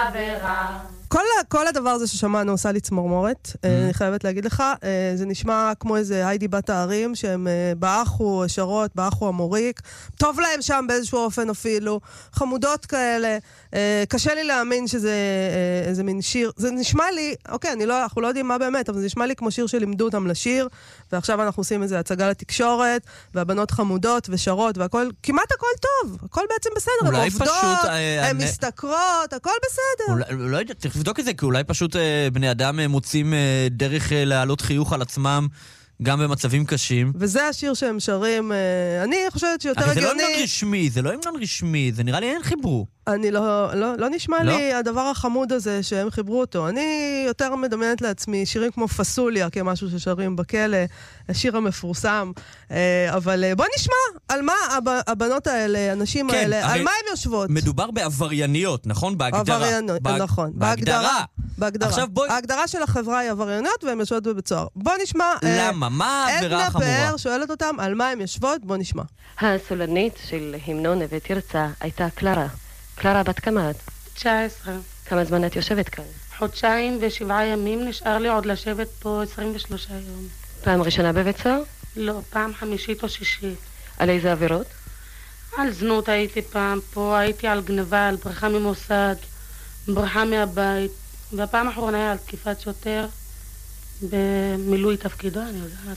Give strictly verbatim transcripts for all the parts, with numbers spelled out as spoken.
עבירה. כל, כל הדבר הזה ששמענו עושה לי צמרמורת, mm-hmm. אני חייבת להגיד לך, זה נשמע כמו איזה היידי בת הערים, שהם באחו, שרות, באחו המוריק, טוב להם שם באיזשהו אופן אפילו, חמודות כאלה, קשה לי להאמין שזה איזה מין שיר, זה נשמע לי, אוקיי, אני לא, אנחנו לא יודעים מה באמת, אבל זה נשמע לי כמו שיר שלימדו אותם לשיר, ועכשיו אנחנו עושים איזה הצגה לתקשורת, והבנות חמודות ושרות, והכל, כמעט הכל טוב, הכל בעצם בסדר, הן עובדות, הן מסתכרות, הכל בסדר. אולי, לא יודע, צריך לבדוק את זה, כי אולי פשוט אה, בני אדם אה, מוצאים אה, דרך אה, להעלות חיוך על עצמם, גם במצבים קשים. וזה השיר שהם שרים, אה, אני חושבת שיותר הגיוני... זה לא המנון רשמי, זה לא המנון רשמי, זה נראה לי אין חיברו. אני לא, לא, לא נשמע לא? לי הדבר החמוד הזה שהם חיברו אותו. אני יותר מדמיינת לעצמי שירים כמו פסוליה, כמשהו ששרים בכלא, השיר המפורסם. אבל בוא נשמע על מה הבנות האלה, הנשים כן, האלה, על מה הן יושבות. מדובר בעברייניות, נכון? בהגדרה. עברייניות, בהג... נכון. בהגדרה. בהגדרה. בוא... ההגדרה של החברה היא עברייניות, והן יושבות בבית סוהר. בוא נשמע... למה? מה העבירה החמורה? עדנה פאר שואלת אותם על מה הן יושבות, בוא נשמע. הסולנית של המנון נווה תרצה הייתה קלרה. קלרה בת כמה את? תשע עשרה. כמה זמן את יושבת כאן? חודשיים ושבעה ימים, נשאר לי עוד לשבת פה עשרים ושלושה יום. פעם ראשונה בבית סוהר? לא, פעם חמישית או שישית. על איזה עבירות? על זנות הייתי פעם פה, הייתי על גנבה, על ברחה ממוסד, ברחה מהבית, והפעם האחרונה היה על תקיפת שוטר במילוי תפקידו, אני יודעת.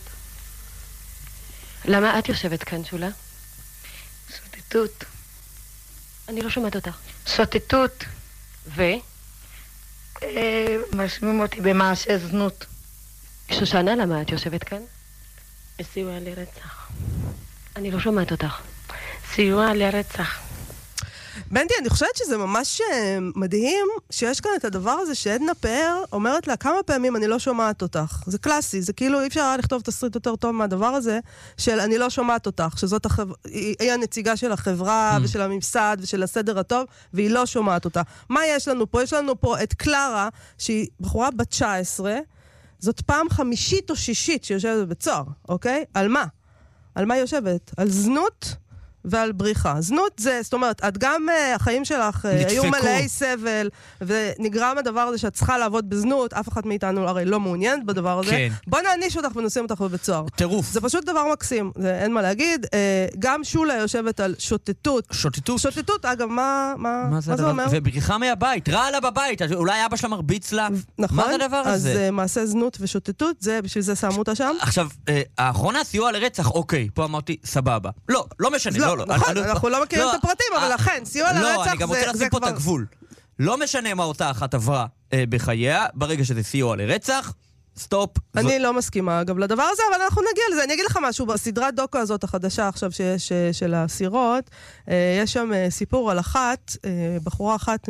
למה את יושבת כאן, שולה? שוטטות. אני לא שומעת אותך. שוטטות. ו? משמיעים אותי במעשה זנות. שושנה, למה את יושבת כאן? סיוע לרצח. אני לא שומעת אותך. סיוע לרצח. בנדי, אני חושבת שזה ממש מדהים שיש כאן את הדבר הזה שעדנה פאר אומרת לה כמה פעמים אני לא שומעת אותך. זה קלאסי, זה כאילו אי אפשר לכתוב תסריט יותר טוב מהדבר הזה של אני לא שומעת אותך, שזאת החב... היא הנציגה של החברה mm. ושל הממסד ושל הסדר הטוב, והיא לא שומעת אותה. מה יש לנו פה? יש לנו פה את קלרה, שהיא בחורה בת תשע עשרה, זאת פעם חמישית או שישית שיושבת בבית סוהר, אוקיי? על מה? על מה היא יושבת? על זנות? ועל בריחה. זנות זה, זאת אומרת, את גם uh, החיים שלך uh, היו מלאי סבל, ונגרם הדבר הזה שאת צריכה לעבוד בזנות, אף אחד מאיתנו הרי לא מעוניינת בדבר הזה. כן. בוא נעניש אותך ונשים אותך בבית סוהר. טירוף. זה פשוט דבר מקסים, זה, אין מה להגיד. Uh, גם שולה יושבת על שוטטות. שוטטות? שוטטות, אגב, מה, מה, מה, זה, מה זה אומר? ובריחה מהבית, רע לה בבית, אולי אבא שלה מרביץ לה. נכון. מה זה הדבר הזה? אז uh, מעשה זנות ושוטטות, זה, בשביל זה שמו אותה שם. עכשיו, uh, האחרונה סיוע לרצח, אוקיי, פה אמרתי, סבבה. לא, לא משנה, לא, לא. נכון, אנחנו לא מכירים את הפרטים, אבל לכן, סיוע לרצח זה כבר... לא, אני גם רוצה לשים פה את הגבול. לא משנה מה אותה אחת עברה בחייה, ברגע שזה סיוע לרצח, סטופ. אני לא מסכימה, אגב, לדבר הזה, אבל אנחנו נגיע לזה. אני אגיד לך משהו, בסדרת דוקו הזאת החדשה עכשיו שיש של הסירות, יש שם סיפור על אחת, בחורה אחת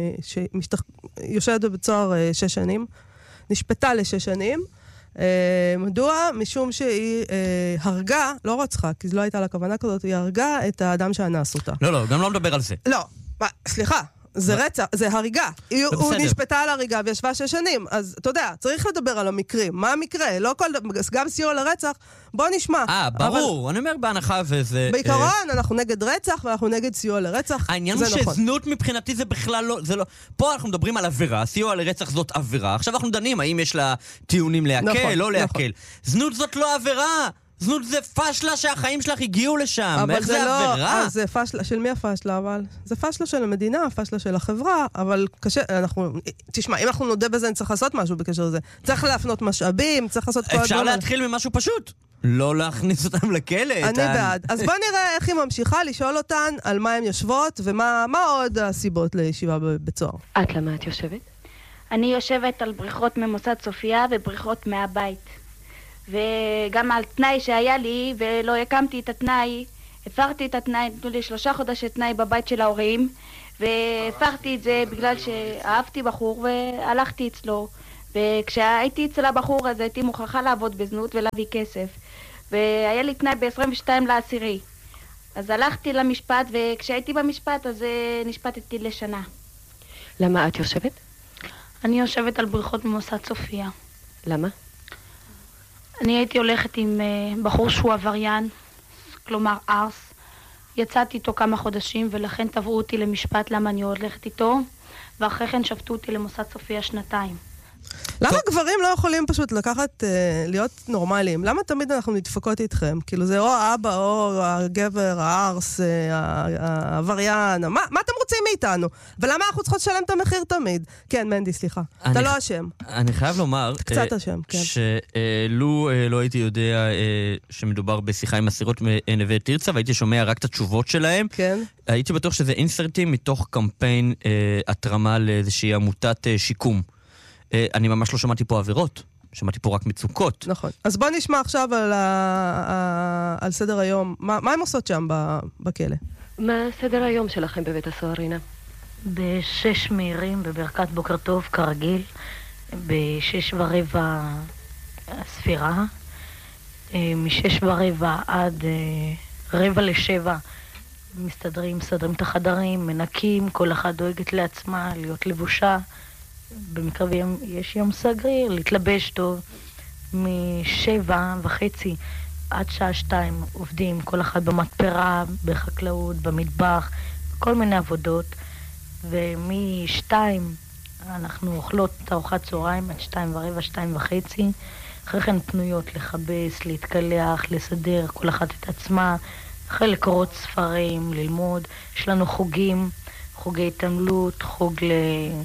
שיושבת בבית סוהר שש שנים, נשפטה לשש שנים, מדוע? משום שהיא הרגה, לא רצחה, כי זו לא הייתה לה כוונה כזאת, היא הרגה את האדם שאנס אותה. לא, לא, גם לא מדבר על זה. לא, סליחה, זה רצח, זה הריגה. הוא נשפטה על הריגה וישבה שש שנים, אז אתה יודע, צריך לדבר על המקרים. מה המקרה? לא כל, גם סיוע לרצח, בוא נשמע. אה, ברור, אני אומר בהנחה וזה... בעיקרון, אנחנו נגד רצח ואנחנו נגד סיוע לרצח, העניין הוא שזנות מבחינתי זה בכלל לא, זה לא... פה אנחנו מדברים על עבירה, סיוע לרצח זאת עבירה. עכשיו אנחנו דנים האם יש לה טיעונים להקל, לא להקל. זנות זאת לא עבירה. זנות זה פשלה שהחיים שלך הגיעו לשם. איך זה לא, עבירה? זה פשלה, של מי הפשלה? אבל זה פשלה של המדינה, פשלה של החברה, אבל קשה, אנחנו, תשמע, אם אנחנו נודה בזה, צריך לעשות משהו בקשר לזה. צריך להפנות משאבים, צריך לעשות כל... אפשר להתחיל ממשהו פשוט. לא להכניס אותם לכלא. אני בעד. אז בוא נראה איך היא ממשיכה לשאול אותן על מה הן יושבות, ומה עוד הסיבות לישיבה בבית סוהר. את למה את יושבת? אני יושבת על בריחות ממוסד סופיה ובריחות מהבית. וגם על תנאי שהיה לי, ולא הקמתי את התנאי, הפרתי את התנאי, נתנו לי שלושה חודשי תנאי בבית של ההורים, והפרתי את זה בגלל שאהבתי בחור והלכתי אצלו, וכשהייתי אצל הבחור הזה הייתי מוכרחה לעבוד בזנות ולהביא כסף, והיה לי תנאי ב-עשרים ושתיים לעשירי. אז הלכתי למשפט, וכשהייתי במשפט אז נשפטתי לשנה. למה את יושבת? אני יושבת על בריחות ממוסד סופיה. למה? אני הייתי הולכת עם uh, בחור שהוא עבריין, כלומר ארס. יצאתי איתו כמה חודשים ולכן תבעו אותי למשפט למה אני הולכת איתו. ואחרי כן שפטו אותי למוסד סופיה שנתיים. למה גברים לא יכולים פשוט לקחת, להיות נורמליים? למה תמיד אנחנו נדפקות איתכם? כאילו זה או האבא או הגבר, הארס, העבריין, מה אתם רוצים מאיתנו? ולמה אנחנו צריכות לשלם את המחיר תמיד? כן, מנדי, סליחה. אתה לא אשם. אני חייב לומר... קצת אשם, כן. שלו לא הייתי יודע שמדובר בשיחה עם אסירות מנווה תרצה, והייתי שומע רק את התשובות שלהם. כן. הייתי בטוח שזה אינסרטים מתוך קמפיין התרמה לאיזושהי עמותת שיקום. אני ממש לא שמעתי פה עבירות, שמעתי פה רק מצוקות. נכון. אז בוא נשמע עכשיו על, ה... על סדר היום. מה, מה הם עושות שם בכלא? מה סדר היום שלכם בבית הסוהר, רינה? בשש מהירים, בברכת בוקר טוב, כרגיל. בשש ורבע ספירה. משש ורבע עד רבע לשבע מסתדרים, מסתדרים את החדרים, מנקים, כל אחד דואגת לעצמה, להיות לבושה. במקרה יש יום סגריר, להתלבש טוב. משבע וחצי עד שעה שתיים עובדים, כל אחד במתפרה, בחקלאות, במטבח, כל מיני עבודות. ומשתיים אנחנו אוכלות את ארוחת צהריים עד שתיים ורבע, שתיים וחצי. אחרי כן פנויות לחבש, להתקלח, לסדר, כל אחת את עצמה. אחרי לקרות ספרים, ללמוד. יש לנו חוגים, חוגי התעמלות, חוג ל...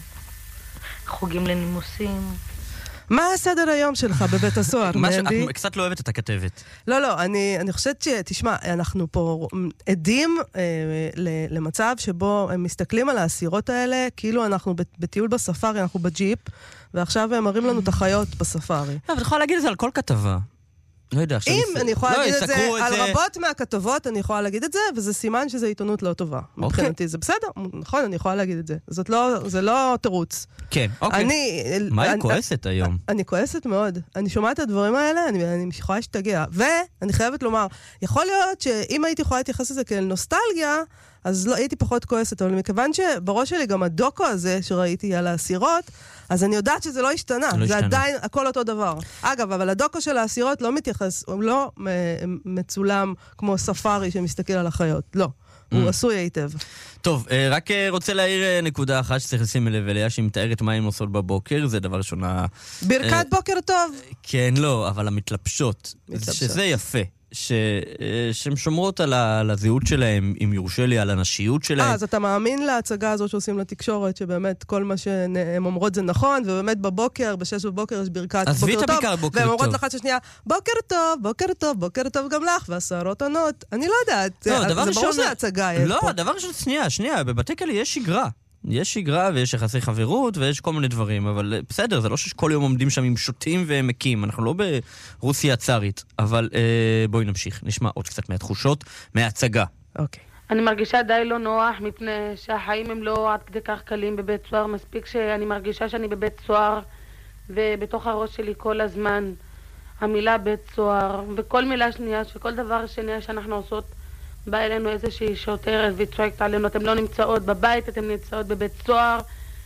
חוגים לנימוסים. מה הסדר היום שלך בבית הסוהר, מנדי? את קצת לא אוהבת את הכתבת. לא, לא, אני, אני חושבת ש... תשמע, אנחנו פה עדים אה, למצב שבו הם מסתכלים על האסירות האלה, כאילו אנחנו בטיול בספארי, אנחנו בג'יפ, ועכשיו הם מראים לנו את החיות בספארי. אבל אתה יכולה להגיד את זה על כל כתבה. לא יודע, אם אני יכולה להגיד את זה, על רבות מהכתבות אני יכולה להגיד את זה, וזה סימן שזה עיתונות לא טובה. מבחינתי זה בסדר, נכון, אני יכולה להגיד את זה. זאת לא, זה לא תירוץ. כן, אוקיי. מה היא כועסת היום? אני כועסת מאוד. אני שומעת את הדברים האלה, אני יכולה שתגיע. ואני חייבת לומר, יכול להיות שאם הייתי יכולה להתייחס לזה כאל נוסטלגיה, אז לא, הייתי פחות כועסת, אבל מכיוון שבראש שלי גם הדוקו הזה שראיתי על האסירות, אז אני יודעת שזה לא השתנה, לא זה השתנה. עדיין הכל אותו דבר. אגב, אבל הדוקו של האסירות לא מתייחס, הוא לא מצולם כמו ספארי שמסתכל על החיות, לא. Mm. הוא עשוי היטב. טוב, רק רוצה להעיר נקודה אחת שצריך לשים לב אליה, שהיא מתארת מה הן עושות בבוקר, זה דבר ראשונה... ברכת בוקר טוב. כן, לא, אבל המתלבשות, שזה יפה. ש... שהן שומרות על, ה... על הזהות שלהם, אם יורשה לי, על הנשיות שלהם. אה, אז אתה מאמין להצגה הזאת שעושים לתקשורת, שבאמת כל מה שהן אומרות זה נכון, ובאמת בבוקר, בשש בבוקר יש ברכת בוקר טוב, בוקר והן אומרות לך ששנייה, בוקר טוב, בוקר טוב, בוקר טוב גם לך, והשערות עונות. אני לא יודעת, לא, זה ברור ראשון... שההצגה יש לא, פה. דבר ראשון, שנייה, שנייה, בבתי כלא יש שגרה. יש שגרה ויש יחסי חברות ויש כל מיני דברים, אבל בסדר, זה לא שכל יום עומדים שם עם שוטים ומקים, אנחנו לא ברוסיה הצארית, אבל אה, בואי נמשיך, נשמע עוד קצת מהתחושות, מההצגה. אוקיי. אני מרגישה די לא נוח, מפני שהחיים הם לא עד כדי כך קלים בבית סוהר, מספיק שאני מרגישה שאני בבית סוהר, ובתוך הראש שלי כל הזמן המילה בית סוהר, וכל מילה שנייה, שכל דבר שנייה שאנחנו עושות, בא אלינו איזושהי שוטרת וצועקת עלינו, אתם לא נמצאות בבית, אתם נמצאות בבית סוהר,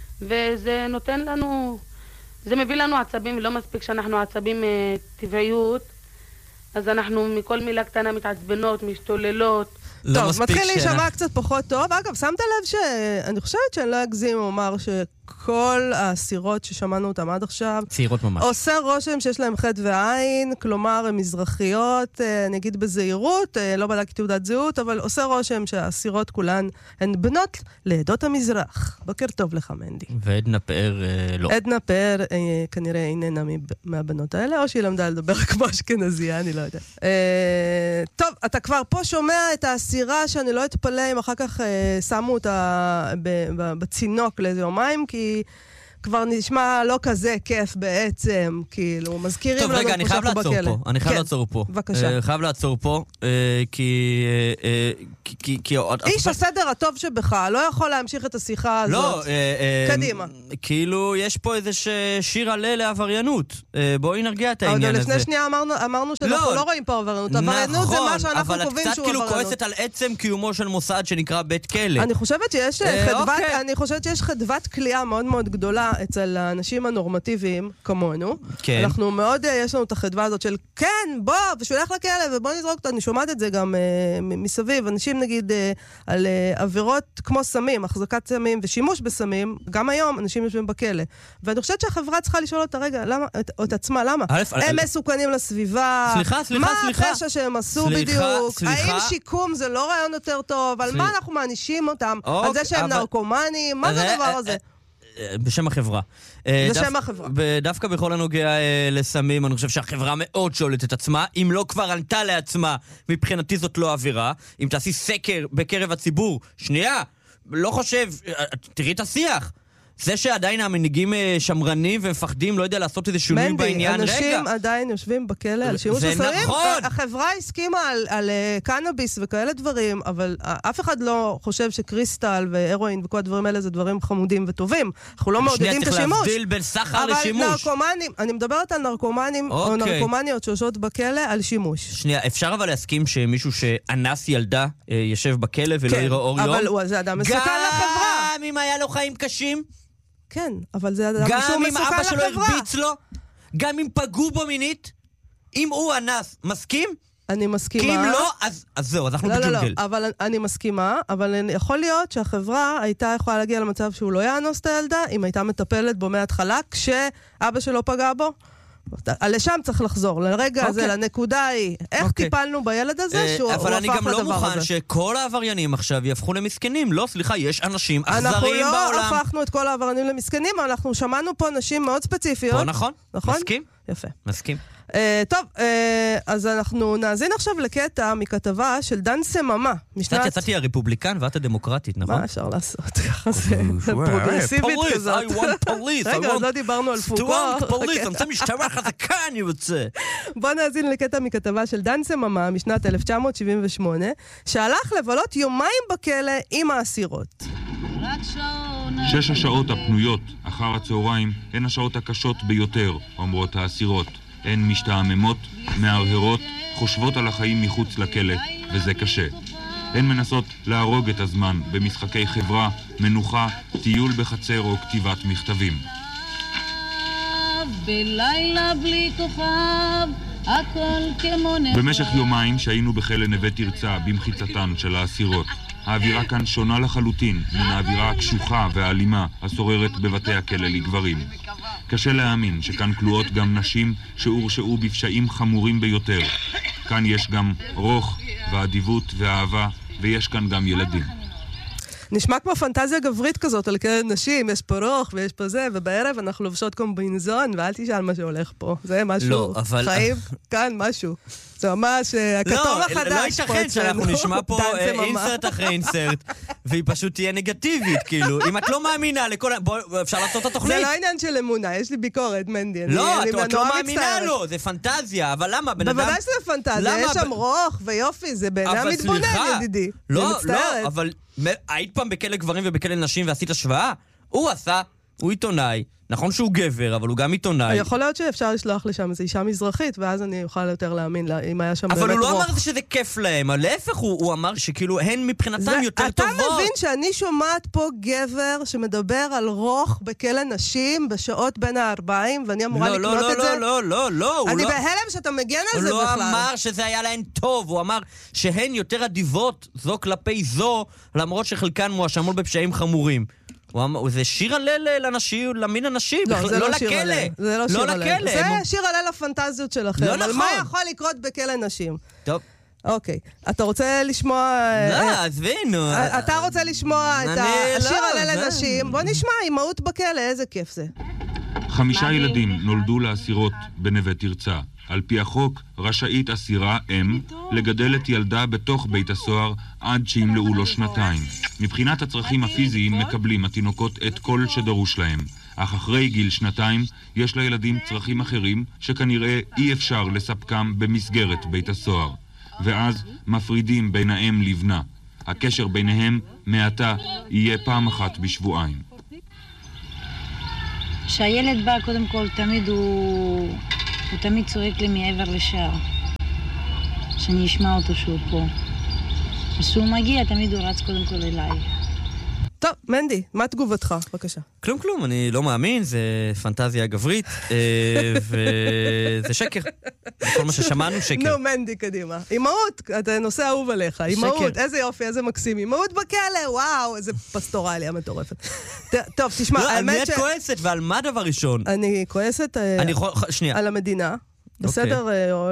וזה נותן לנו, זה מביא לנו עצבים, ולא מספיק שאנחנו עצבים אה, טבעיות, אז אנחנו מכל מילה קטנה מתעצבנות, משתוללות. לא טוב, מתחיל להישמע קצת פחות טוב. אגב, שמת לב שאני חושבת שאני לא אגזים ואומר שכל האסירות ששמענו אותם עד עכשיו צעירות ממש. עושה רושם שיש להם חטא ועין, כלומר הן מזרחיות, נגיד בזהירות, לא בדקתי תעודת זהות, אבל עושה רושם שהאסירות כולן הן בנות לעדות המזרח. בוקר טוב לך, מנדי. ועדנה פאר לא. עדנה פאר כנראה איננה מהבנות האלה, או שהיא למדה לדבר כמו אשכנזייה, אני לא יודע. טוב, אתה כבר פה שומע את האסירה שאני לא אתפלא אם אחר כך שמו אותה בצינוק לאיזה יומיים, כי כבר נשמע לא כזה כיף בעצם, כאילו, מזכירים לנו... טוב, רגע, אני חייב לעצור פה. אני חייב לעצור פה. בבקשה. חייב לעצור פה, כי... איש הסדר הטוב שבך לא יכול להמשיך את השיחה הזאת. לא, קדימה. כאילו, יש פה איזה שיר עלה לעבריינות. בואי נרגיע את העניין הזה. לפני שנייה אמרנו שאנחנו לא רואים פה עבריינות. עבריינות זה מה שאנחנו קובעים שהוא עבריינות. אבל את קצת כאילו כועסת על עצם קיומו של מוסד שנקרא בית כלא. אני חושבת שיש חדוות כליאה מאוד מאוד גדולה חדווה אצל האנשים הנורמטיביים, כמונו. כן. אנחנו מאוד, יש לנו את החדווה הזאת של, כן, בוא, ושולח לכלא, ובוא נזרוק אותו. אני שומעת את זה גם uh, מסביב. אנשים, נגיד, uh, על uh, עבירות כמו סמים, החזקת סמים ושימוש בסמים, גם היום אנשים יושבים בכלא. ואני חושבת שהחברה צריכה לשאול אותה, רגע, למה, את, את עצמה, למה? אלף, הם אל... מסוכנים לסביבה. סליחה, סליחה, מה סליחה. הפשע שהם עשו סליחה, בדיוק? סליחה. האם שיקום זה לא רעיון יותר טוב? על סליחה. מה אנחנו מענישים אותם? אוקיי, על זה שהם אבל... נרקומנים? מה זה הדבר הזה? בשם החברה. בשם החברה. דווקא בכל הנוגע לסמים, אני חושב שהחברה מאוד שואלת את עצמה, אם לא כבר ענתה לעצמה, מבחינתי זאת לא עבירה. אם תעשי סקר בקרב הציבור, שנייה, לא חושב, תראי את השיח. זה שעדיין המנהיגים שמרנים ומפחדים, לא יודע לעשות איזה שינוי בעניין. מנדי, רגע. אנשים עדיין יושבים בכלא על שימוש זה בסמים. נכון. החברה הסכימה על, על uh, קנאביס וכאלה דברים, אבל uh, אף אחד לא חושב שקריסטל והרואין וכל הדברים האלה זה דברים חמודים וטובים. אנחנו לא מעודדים את השימוש. שנייה, צריך להבדיל בין סחר לשימוש. אבל נרקומנים, אני מדברת על נרקומנים או נרקומניות שיושבות בכלא על שימוש. שנייה, אפשר אבל להסכים שמישהו שאנס ילדה ישב בכלא ולא יראה אור יום? אבל הוא, זה אדם מסוכן לחברה. גם אם היה לו חיים קשים? כן, אבל זה אדם שהוא גם אם מסוכן אבא שלו לחברה. הרביץ לו? גם אם פגעו בו מינית? אם הוא אנס, מסכים? אני מסכימה. כי אם לא, אז, אז זהו, אז אנחנו לא, בג'ונגל. לא, לא, אבל אני מסכימה, אבל יכול להיות שהחברה הייתה יכולה להגיע למצב שהוא לא יאנוס את הילדה, אם הייתה מטפלת בו מההתחלה, כשאבא שלו פגע בו. לשם צריך לחזור, לרגע הזה, לנקודה היא. איך טיפלנו בילד הזה שהוא הפך לדבר הזה? אבל אני גם לא מוכן שכל העבריינים עכשיו יהפכו למסכנים. לא, סליחה, יש אנשים אכזריים בעולם. אנחנו לא הפכנו את כל העבריינים למסכנים, אנחנו שמענו פה נשים מאוד ספציפיות. פה נכון, מסכים. יפה. מסכים. טוב, אז אנחנו נאזין עכשיו לקטע מכתבה של דן סממה. קצת יצאתי הרפובליקן ואת הדמוקרטית, נכון? מה אפשר לעשות? ככה זה פרוגרסיבית כזאת. I want police, רגע, עוד לא דיברנו על פוקו. strong police, אני רוצה משטרה חזקה, אני רוצה. בוא נאזין לקטע מכתבה של דן סממה משנת אלף תשע מאות שבעים ושמונה, שהלך לבלות יומיים בכלא עם האסירות. שש השעות הפנויות אחר הצהריים הן השעות הקשות ביותר, אומרות האסירות. הן משתעממות, מהרהרות, חושבות על החיים מחוץ לכלא, וזה קשה. הן מנסות להרוג את הזמן במשחקי חברה, מנוחה, טיול בחצר או כתיבת מכתבים. בלילה בלי כוכב, הכל כמו נפלא. במשך יומיים שהיינו בכלא נווה תרצה במחיצתן של האסירות. האווירה כאן שונה לחלוטין מן האווירה הקשוחה והאלימה השוררת בבתי הכלא לגברים. קשה להאמין שכאן כלואות גם נשים שהורשעו בפשעים חמורים ביותר. כאן יש גם רוך ואדיבות ואהבה, ויש כאן גם ילדים. נשמע כמו פנטזיה גברית כזאת על כאלה נשים, יש פה רוך ויש פה זה, ובערב אנחנו לובשות קומבינזון, ואל תשאל מה שהולך פה. זה משהו, לא, אבל... חיים, כאן משהו. זה ממש הכתום החדש. לא, לא ייתכן שאנחנו נשמע פה אינסרט אחרי אינסרט, והיא פשוט תהיה נגטיבית, כאילו. אם את לא מאמינה לכל... בוא, אפשר לעשות את התוכנית. זה לא עניין של אמונה, יש לי ביקורת, מנדי. לא, את לא מאמינה לו, זה פנטזיה, אבל למה? בוודאי שזה פנטזיה, יש שם רוך ויופי, זה בעיני המתבונן, ידידי. לא, לא, אבל היית פעם בכלא גברים ובכלא נשים ועשית השוואה? הוא עשה, הוא עיתונאי. נכון שהוא גבר, אבל הוא גם עיתונאי. יכול להיות שאפשר לשלוח לשם איזו אישה מזרחית, ואז אני אוכל יותר להאמין לה, אם היה שם באמת רוך. אבל הוא לא אמר שזה כיף להם, להפך הוא אמר שכאילו הן מבחינתם יותר טובות. אתה מבין שאני שומעת פה גבר שמדבר על רוך בכלא נשים בשעות בין הארבעים, ואני אמורה לקנות את זה? לא, לא, לא, לא. אני בהלם שאתה מגן על זה בכלל. הוא לא אמר שזה היה להן טוב, הוא אמר שהן יותר אדיבות זו כלפי זו, למרות שחלקן מואשמות בפשעים חמורים. זה שיר הלל לנשים, למין הנשים, לא לכלא. זה לא שיר הלל. זה שיר הלל לפנטזיות שלכם. לא נכון. על מה יכול לקרות בכלא נשים? טוב. אוקיי. אתה רוצה לשמוע... לא, עזבינו. אתה רוצה לשמוע את השיר הלל לנשים? בוא נשמע, אימהות בכלא, איזה כיף זה. חמישה ילדים נולדו לאסירות בנווה תרצה. על פי החוק, רשאית אסירה אם לגדל את ילדה בתוך בית הסוהר עד שימלאו לו שנתיים. מבחינת הצרכים הפיזיים מקבלים התינוקות את כל שדרוש להם. אך אחרי גיל שנתיים יש לילדים צרכים אחרים שכנראה אי אפשר לספקם במסגרת בית הסוהר. ואז מפרידים בין האם לבנה. הקשר ביניהם מעתה יהיה פעם אחת בשבועיים. כשהילד בא, קודם כל, תמיד הוא... הוא תמיד צועק לי מעבר לשער, שאני אשמע אותו שהוא פה. כשהוא מגיע, תמיד הוא רץ קודם כל אליי. טוב, מנדי, מה תגובתך? בבקשה. כלום כלום, אני לא מאמין, זה פנטזיה גברית, וזה שקר. כל מה ששמענו שקר. נו, מנדי, קדימה. אימהות, אתה נושא אהוב עליך. אימהות, איזה יופי, איזה מקסים. אימהות בכלא, וואו, איזה פסטורליה מטורפת. טוב, תשמע, האמת ש... על מי את כועסת ועל מה דבר ראשון? אני כועסת על המדינה. בסדר,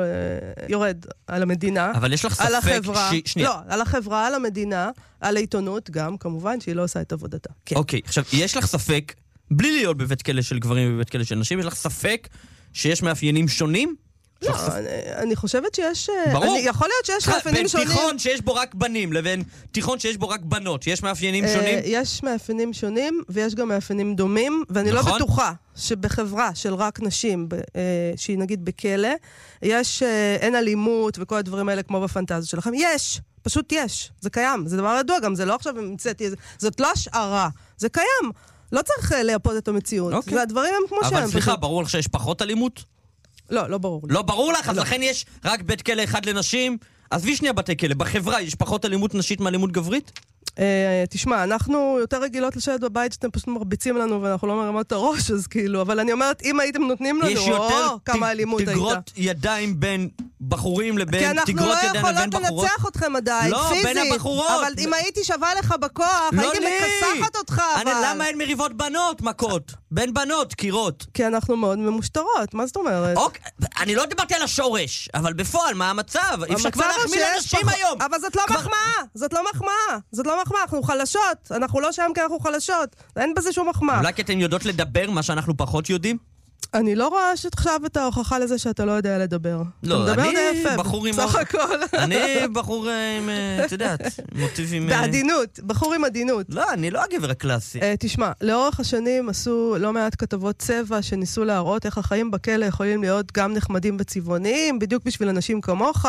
יורד על המדינה. אבל יש לך ספק... על החברה. לא, על החברה, על המדינה, על העיתונות גם, כמובן, שהיא לא עושה את עבודתה. אוקיי, עכשיו, יש לך ספק, בלי להיות בבית כלא של גברים ובבית כלא של נשים, יש לך ספק שיש מאפיינים שונים? לא, אני חושבת שיש... ברור. יכול להיות שיש מאפיינים שונים. בין תיכון שיש בו רק בנים, לבין תיכון שיש בו רק בנות, יש מאפיינים שונים? יש מאפיינים שונים, ויש גם מאפיינים דומים, ואני לא בטוחה שבחברה של רק נשים, שהיא נגיד בכלא, יש, אין אלימות וכל הדברים האלה כמו בפנטזיה שלכם. יש, פשוט יש. זה קיים, זה דבר ידוע גם, זה לא עכשיו המצאתי, זאת לא השערה, זה קיים. לא צריך לייפות את המציאות. והדברים הם כמו שהם. אבל סליחה, ברור לך שיש פחות אלימות? לא, לא ברור לי. לא ברור לך? אז לכן יש רק בית כלא אחד לנשים? עזבי שנייה בתי כלא. בחברה יש פחות אלימות נשית מאלימות גברית? תשמע, אנחנו יותר רגילות לשבת בבית שאתם פשוט מרביצים לנו ואנחנו לא מרמות את הראש, אז כאילו, אבל אני אומרת, אם הייתם נותנים לנו, או כמה אלימות הייתה. יש יותר תגרות ידיים בין בחורים לבין תגרות ידיים לבין בחורות? כי אנחנו לא יכולות לנצח אתכם עדיין, לא, פיזית. בין הבחורות. אבל אם הייתי שווה לך בכוח, לא הייתי מכסחת אותך, אבל... למה אין מריבות בנות, מכות? בין בנות, קירות. כי אנחנו מאוד ממושטרות, מה זאת אומרת? אוקיי, אני לא דיברתי על השורש, אבל בפועל, מה המצב? אי אפשר כבר להחמיא לאנשים היום. אבל זאת לא מחמאה, זאת לא מחמאה, זאת לא מחמאה, אנחנו חלשות, אנחנו לא שם כי אנחנו חלשות, אין בזה שום מחמאה. אולי כי אתן יודעות לדבר מה שאנחנו פחות יודעים? אני לא רואה שתחשב את ההוכחה לזה שאתה לא יודע לדבר. לא, אני בחור עם... סך הכל. אני בחור עם, את יודעת, מוטיבים... בעדינות, בחור עם עדינות. לא, אני לא הגבר הקלאסי. תשמע, לאורך השנים עשו לא מעט כתבות צבע שניסו להראות איך החיים בכלא יכולים להיות גם נחמדים וצבעוניים, בדיוק בשביל אנשים כמוך,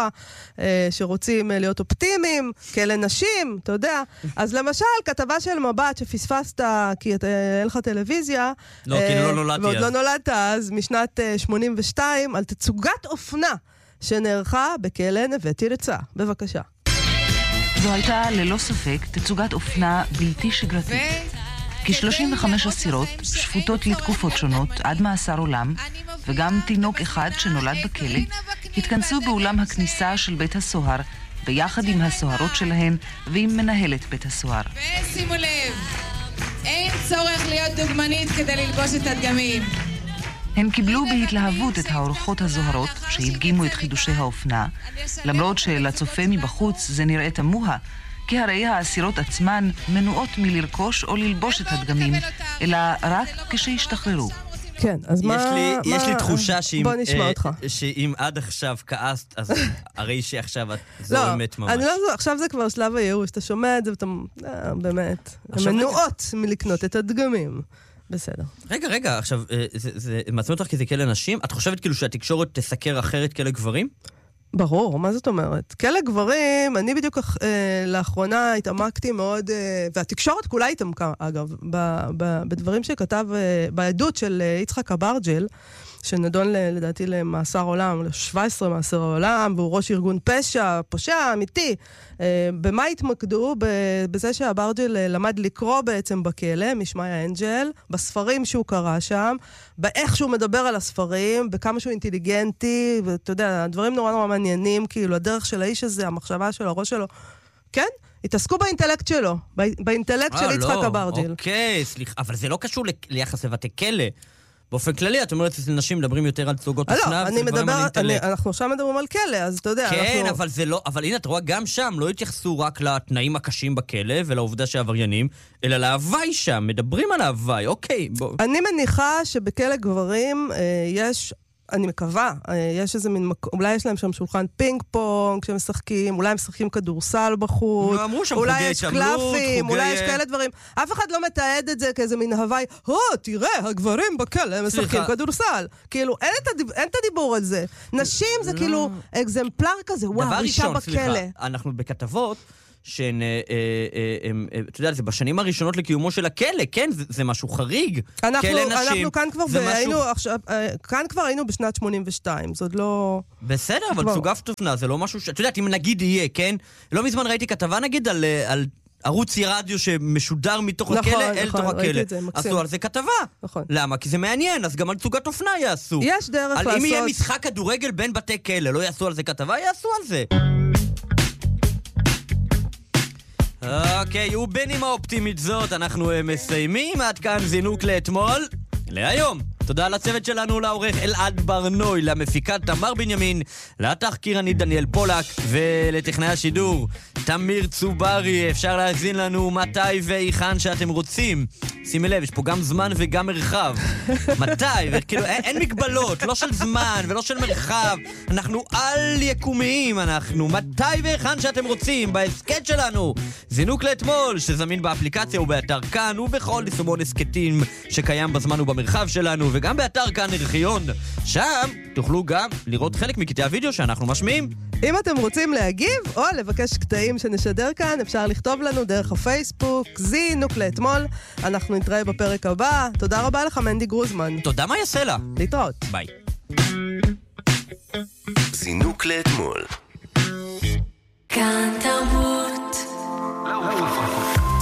שרוצים להיות אופטימיים, כאלה נשים, אתה יודע. אז למשל, כתבה של מבט שפספסת כי אין לך טלוויזיה, לא, כי לא נולדתי ועוד לא נולדת אז, משנת שמונים ושתיים, על תצוגת אופנה שנערכה בכלא נווה תרצה. בבקשה. זו הייתה ללא ספק תצוגת אופנה בלתי שגרתית. כ-שלושים וחמש אסירות שפוטות לתקופות שונות עד מאסר עולם, וגם תינוק אחד שנולד בכלא, התכנסו באולם הכניסה של בית הסוהר, ביחד עם הסוהרות שלהן ועם מנהלת בית הסוהר. ושימו לב, אין צורך להיות דוגמנית כדי ללבוש את הדגמים. הן קיבלו בהתלהבות את האורחות הזוהרות שהדגימו את חידושי האופנה, למרות שלצופה מבחוץ זה נראה תמוה, כי הרי האסירות עצמן מנועות מלרכוש או ללבוש את הדגמים, אלא רק כשישתחררו. כן, אז מה... יש לי תחושה שאם... בוא נשמע אותך. שאם עד עכשיו כעסת, אז הרי שעכשיו את זורמת ממש. לא, עכשיו זה כבר שלב הייאוש, אתה שומע את זה ואתה... באמת, הן מנועות מלקנות את הדגמים. בסדר. רגע, רגע, עכשיו, זה מעצמם אותך כי זה כלא נשים? את חושבת כאילו שהתקשורת תסקר אחרת כלא גברים? ברור, מה זאת אומרת? כלא גברים, אני בדיוק אה, לאחרונה התעמקתי מאוד, אה, והתקשורת כולה התעמקה, אגב, ב, ב, בדברים שכתב, אה, בעדות של אה, יצחק אברג'ל, שנדון ל, לדעתי למאסר עולם, ל-שבע עשרה מאסר העולם, והוא ראש ארגון פשע, פושע אמיתי. אה, במה התמקדו? בזה שאברג'ל למד לקרוא בעצם בכלא, משמעיה אנג'ל, בספרים שהוא קרא שם, באיך שהוא מדבר על הספרים, בכמה שהוא אינטליגנטי, ואתה יודע, הדברים נורא נורא מעניינים, כאילו הדרך של האיש הזה, המחשבה שלו, הראש שלו, כן? התעסקו באינטלקט שלו, באינטלקט של יצחק אברג'ל. אוקיי, סליחה, אבל זה לא קשור ליחס לבתי כלא. באופן כללי, את אומרת, אנשים מדברים יותר על צוגות אופנה, לא, אני מדבר, אנחנו עכשיו מדברים על כלא, אז אתה יודע, כן, אבל זה לא, אבל הנה, את רואה, גם שם לא התייחסו רק לתנאים הקשים בכלא, ולעובדה שעבריינים, אלא להווי שם, מדברים על ההווי, אוקיי, בוא. אני מניחה שבכלא גברים יש... אני מקווה, יש איזה מין מקום, אולי יש להם שם שולחן פינג פונג כשהם משחקים, אולי הם משחקים כדורסל בחוץ, אולי יש קלפים, אולי יש כאלה דברים. אף אחד לא מתעד את זה כאיזה מין הוואי, הו, תראה, הגברים בכלא הם משחקים כדורסל. כאילו, אין את הדיבור על זה. נשים זה כאילו אקזמפלר כזה, וואו, אישה בכלא. אנחנו בכתבות, שהן, אתה יודע, זה בשנים הראשונות לקיומו של הכלא, כן, זה משהו חריג. אנחנו כאן כבר היינו, כאן כבר היינו בשנת שמונים ושתיים, זאת לא... בסדר, אבל צוגת אופנה, זה לא משהו ש... אתה יודעת, אם נגיד יהיה, כן? לא מזמן ראיתי כתבה נגיד על ערוץ רדיו שמשודר מתוך נכון, הכלא נכון, אל תוך הכלא. ראיתי את זה, מקסים. עשו על זה כתבה. נכון. למה? כי זה מעניין, אז גם על תצוגת אופנה יעשו. יש דרך על לעשות... אם יהיה משחק כדורגל בין בתי כלא, לא יעשו על זה כתבה, יעשו על זה. אוקיי, ובנימה האופטימית זאת, אנחנו מסיימים. עד כאן זינוק לאתמול. להיום. תודה לצוות שלנו, לעורך אלעד ברנוי, למפיקה תמר בנימין, לתחקירנית דניאל פולק ולטכנאי השידור תמיר צוברי. אפשר להזין לנו מתי ואיכן שאתם רוצים. שימי לב, יש פה גם זמן וגם מרחב. מתי? וכאילו, אין, אין מגבלות, לא של זמן ולא של מרחב. אנחנו על יקומיים, אנחנו מתי ואיכן שאתם רוצים, בהסקט שלנו. זינוק לאתמול, שזמין באפליקציה ובאתר כאן ובכל יישומון הסקטים שקיים בזמן ובמרחב שלנו, וגם באתר כאן ארכיון. שם תוכלו גם לראות חלק מקטעי הוידאו שאנחנו משמיעים. אם אתם רוצים להגיב או לבקש קטעים שנשדר כאן, אפשר לכתוב לנו דרך הפייסבוק, זינוק לאתמול. אנחנו נתראה בפרק הבא. תודה רבה לך, מנדי גרוזמן. תודה, מה יעשה לה? להתראות. ביי. זינוק לאתמול. כאן תרבות.